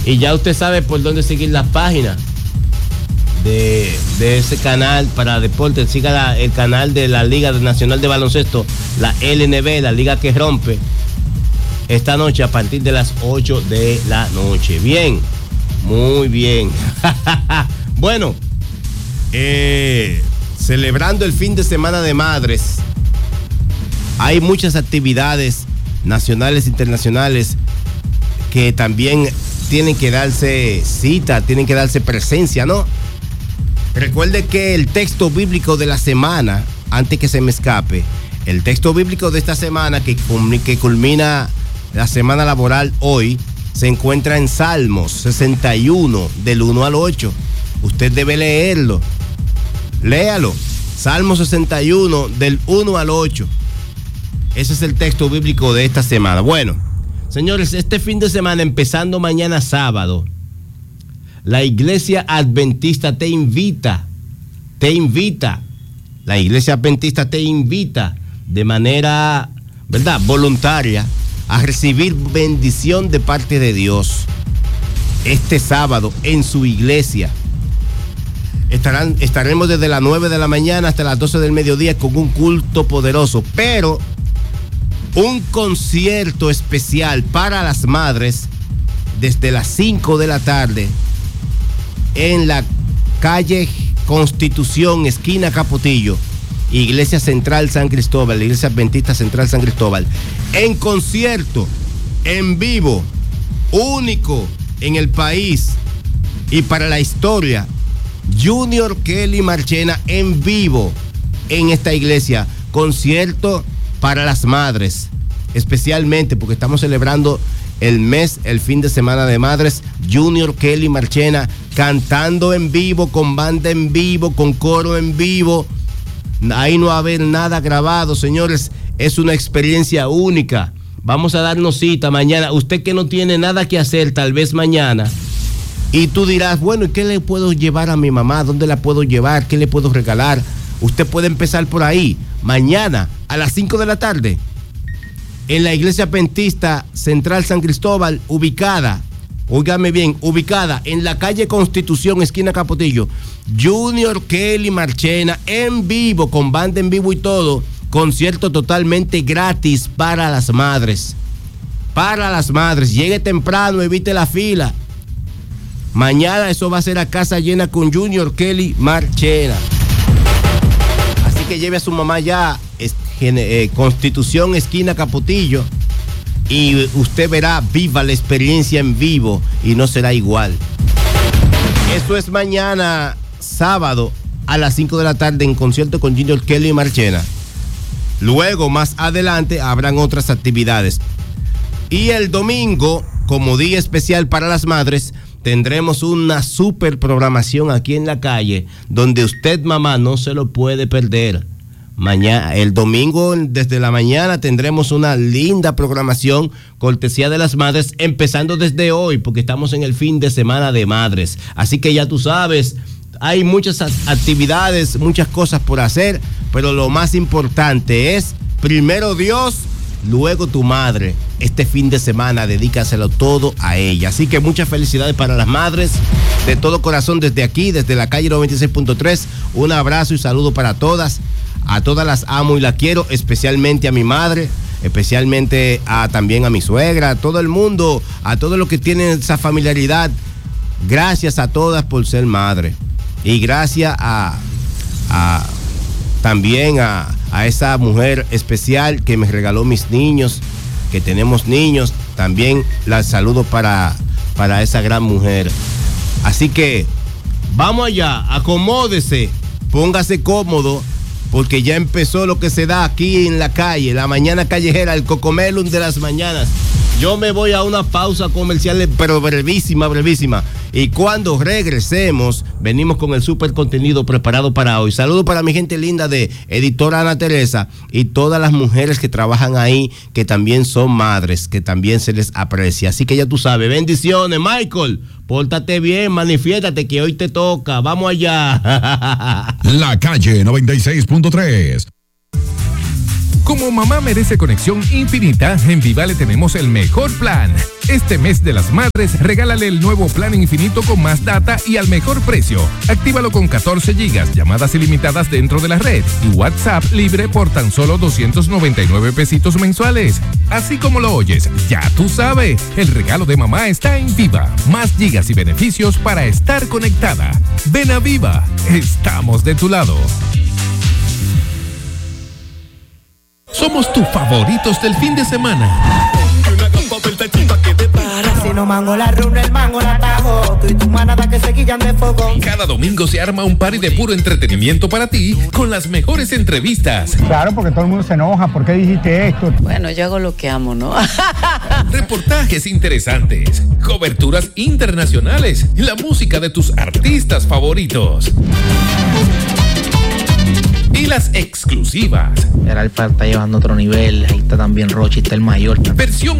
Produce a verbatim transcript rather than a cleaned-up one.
Y ya usted sabe por dónde seguir las páginas de, de ese canal para deportes. Siga la, el canal de la Liga Nacional de Baloncesto, la L N B, la liga que rompe, esta noche a partir de las ocho de la noche. Bien, muy bien. Bueno, eh, celebrando el fin de semana de madres, hay muchas actividades nacionales e internacionales que también tienen que darse cita, tienen que darse presencia, ¿no? Recuerde que el texto bíblico de la semana, antes que se me escape, el texto bíblico de esta semana que, que culmina la semana laboral hoy, se encuentra en Salmos sesenta y uno, del uno al ocho. Usted debe leerlo. Léalo. Salmos sesenta y uno, del uno al ocho. Ese es el texto bíblico de esta semana. Bueno, señores, este fin de semana, empezando mañana sábado, la Iglesia Adventista te invita, te invita, la Iglesia Adventista te invita de manera, ¿verdad?, voluntaria a recibir bendición de parte de Dios este sábado en su iglesia. Estarán, estaremos desde las nueve de la mañana hasta las doce del mediodía con un culto poderoso, pero un concierto especial para las madres desde las cinco de la tarde en la calle Constitución, esquina Capotillo, Iglesia Central San Cristóbal, Iglesia Adventista Central San Cristóbal, en concierto, en vivo, único en el país y para la historia. Junior Kelly Marchena en vivo en esta iglesia, concierto para las madres, especialmente porque estamos celebrando el mes, el fin de semana de madres. Junior Kelly Marchena cantando en vivo, con banda en vivo, con coro en vivo. Ahí no va a haber nada grabado, señores, es una experiencia única. Vamos a darnos cita mañana. Usted que no tiene nada que hacer, tal vez mañana, y tú dirás, bueno, ¿y qué le puedo llevar a mi mamá? ¿Dónde la puedo llevar? ¿Qué le puedo regalar? Usted puede empezar por ahí. Mañana a las cinco de la tarde en la Iglesia Adventista Central San Cristóbal, ubicada, óigame bien, ubicada en la calle Constitución, esquina Capotillo, Junior Kelly Marchena en vivo, con banda en vivo y todo, concierto totalmente gratis para las madres. Para las madres, llegue temprano, evite la fila. Mañana eso va a ser a casa llena con Junior Kelly Marchena. Así que lleve a su mamá ya, eh, Constitución, esquina Capotillo, y usted verá, viva la experiencia en vivo y no será igual. Eso es mañana sábado a las cinco de la tarde en concierto con Junior Kelly Marchena. Luego, más adelante, habrán otras actividades. Y el domingo, como día especial para las madres, tendremos una super programación aquí en la calle, donde usted, mamá, no se lo puede perder. Mañana, el domingo, desde la mañana, tendremos una linda programación, cortesía de las madres, empezando desde hoy, porque estamos en el fin de semana de madres. Así que ya tú sabes, hay muchas actividades, muchas cosas por hacer, pero lo más importante es, primero Dios, luego tu madre. Este fin de semana dedícaselo todo a ella. Así que muchas felicidades para las madres, de todo corazón, desde aquí, desde la calle noventa y seis punto tres. Un abrazo y saludo para todas. A todas las amo y las quiero, especialmente a mi madre, especialmente a, también a mi suegra, a todo el mundo, a todos los que tienen esa familiaridad. Gracias a todas por ser madre. Y gracias a, a también a, a esa mujer especial que me regaló mis niños, que tenemos niños. También la saludo para, para esa gran mujer. Así que vamos allá, acomódese, póngase cómodo, porque ya empezó lo que se da aquí en la calle, la mañana callejera, el Cocomelum de las mañanas. Yo me voy a una pausa comercial, pero brevísima, brevísima. Y cuando regresemos, venimos con el super contenido preparado para hoy. Saludos para mi gente linda de Editora Ana Teresa y todas las mujeres que trabajan ahí, que también son madres, que también se les aprecia. Así que ya tú sabes, bendiciones, Michael. Pórtate bien, manifiéstate que hoy te toca. Vamos allá. La calle noventa y seis punto tres. Como mamá merece conexión infinita, en Viva le tenemos el mejor plan. Este mes de las madres, regálale el nuevo plan infinito con más data y al mejor precio. Actívalo con catorce gigas, llamadas ilimitadas dentro de la red y WhatsApp libre por tan solo doscientos noventa y nueve pesitos mensuales. Así como lo oyes, ya tú sabes, el regalo de mamá está en Viva. Más gigas y beneficios para estar conectada. Ven a Viva, estamos de tu lado. Somos tus favoritos del fin de semana. Si no mango la runa, el mango la tajo. Tú y tu manada que se guillan de fuego. Cada domingo se arma un party de puro entretenimiento para ti con las mejores entrevistas. Claro, porque todo el mundo se enoja. ¿Por qué dijiste esto? Bueno, yo hago lo que amo, ¿no? Reportajes interesantes, coberturas internacionales, la música de tus artistas favoritos. Y las exclusivas. El Alfa está llevando otro nivel. Ahí está también Rochi, está el mayor. Versión